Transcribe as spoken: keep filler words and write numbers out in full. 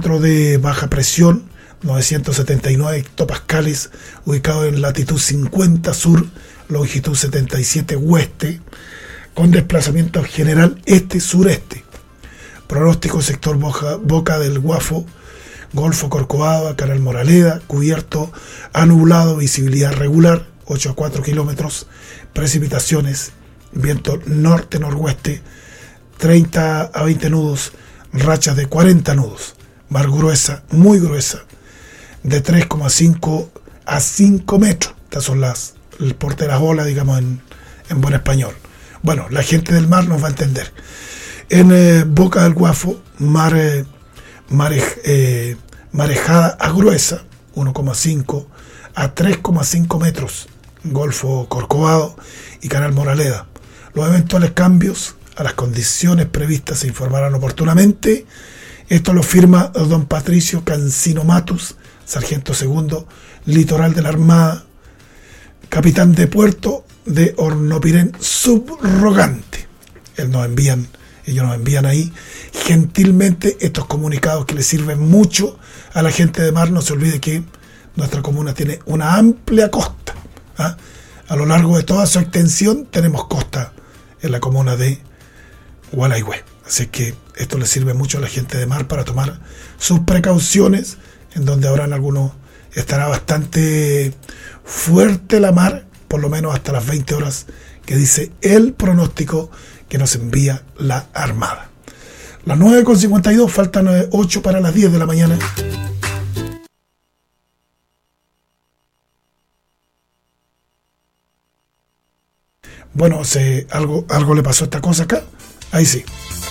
centro de baja presión, novecientos setenta y nueve hectopascales, ubicado en latitud cincuenta sur, longitud setenta y siete oeste, con desplazamiento general este-sureste. Pronóstico: sector Boca, Boca del Guafo, Golfo Corcovado, Canal Moraleda, cubierto a nublado, visibilidad regular, ocho a cuatro kilómetros, precipitaciones, viento norte-noroeste, treinta a veinte nudos, rachas de cuarenta nudos, mar gruesa, muy gruesa, de tres coma cinco a cinco metros. Estas son las, el porte de las olas, digamos en, en buen español. Bueno, la gente del mar nos va a entender. En eh, Boca del Guafo, mar, eh, mare, eh, marejada a gruesa, uno coma cinco a tres coma cinco metros, Golfo Corcovado y Canal Moraleda. Los eventuales cambios a las condiciones previstas se informarán oportunamente. Esto lo firma don Patricio Cancino Matus, sargento segundo, litoral de la Armada, capitán de puerto de Hornopirén, subrogante. Él nos envían, ellos nos envían ahí gentilmente estos comunicados que les sirven mucho a la gente de mar. No se olvide que nuestra comuna tiene una amplia costa, ¿ah? A lo largo de toda su extensión tenemos costa en la comuna de Gualeguay. Así que esto le sirve mucho a la gente de mar para tomar sus precauciones, en donde habrán algunos, estará bastante fuerte la mar, por lo menos hasta las veinte horas que dice el pronóstico que nos envía la Armada. Las nueve con cincuenta y dos, faltan ocho para las diez de la mañana. Bueno, se, algo, algo le pasó a esta cosa acá. Ahí sí.